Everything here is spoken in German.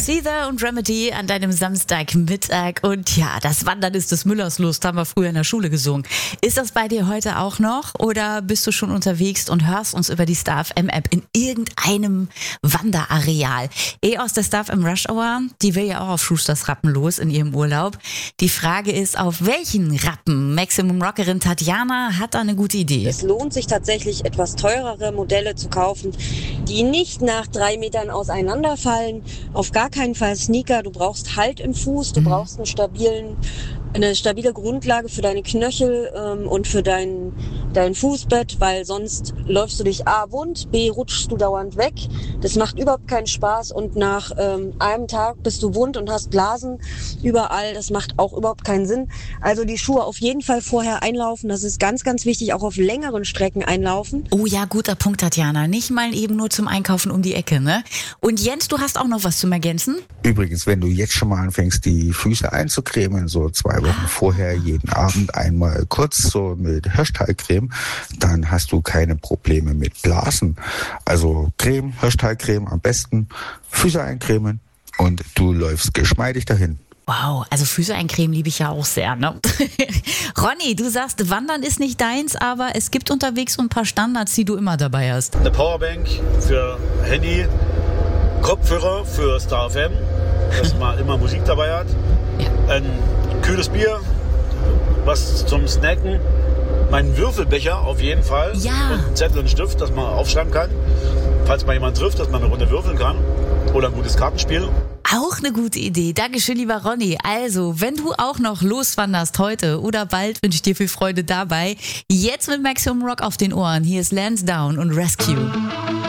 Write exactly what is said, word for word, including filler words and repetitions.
Seether und Remedy an deinem Samstagmittag. Und ja, das Wandern ist des Müllers Lust, haben wir früher in der Schule gesungen. Ist das bei dir heute auch noch? Oder bist du schon unterwegs und hörst uns über die Star F M-App in irgendeinem Wanderareal? Eh aus der Star F M Rush Hour, die will ja auch auf Schusters Rappen los in ihrem Urlaub. Die Frage ist, auf welchen Rappen? Maximum Rockerin Tatjana hat da eine gute Idee. Es lohnt sich tatsächlich, etwas teurere Modelle zu kaufen, die nicht nach drei Metern auseinanderfallen. Auf gar keinen Fall Sneaker. Du brauchst Halt im Fuß, du brauchst einen stabilen, eine stabile Grundlage für deine Knöchel ähm, und für dein, dein Fußbett, weil sonst läufst du dich A wund, B rutschst du dauernd weg. Das macht überhaupt keinen Spaß und nach ähm, einem Tag bist du wund und hast Blasen überall. Das macht auch überhaupt keinen Sinn. Also die Schuhe auf jeden Fall vorher einlaufen. Das ist ganz, ganz wichtig. Auch auf längeren Strecken einlaufen. Oh ja, guter Punkt, Tatjana. Nicht mal eben nur zum Einkaufen um die Ecke, ne? Und Jens, du hast auch noch was zum Ergänzen? Übrigens, wenn du jetzt schon mal anfängst, die Füße einzucremen, so zwei Wochen vorher, jeden Abend einmal kurz so mit Hirschtalcreme, dann hast du keine Probleme mit Blasen. Also Creme, Hirschtalcreme am besten, Füße eincremen und du läufst geschmeidig dahin. Wow, also Füße eincremen liebe ich ja auch sehr, ne? Ronny, du sagst, Wandern ist nicht deins, aber es gibt unterwegs so ein paar Standards, die du immer dabei hast. Eine Powerbank für Handy, Kopfhörer für Star F M, dass man immer Musik dabei hat, Ja. ein kühles Bier, was zum Snacken, meinen Würfelbecher auf jeden Fall Ja. und einen Zettel und einen Stift, dass man aufschreiben kann, falls man jemanden trifft, dass man eine Runde würfeln kann oder ein gutes Kartenspiel. Auch eine gute Idee. Dankeschön, lieber Ronny. Also, wenn du auch noch loswanderst heute oder bald, wünsche ich dir viel Freude dabei. Jetzt mit Maximum Rock auf den Ohren. Hier ist Lansdowne und Rescue.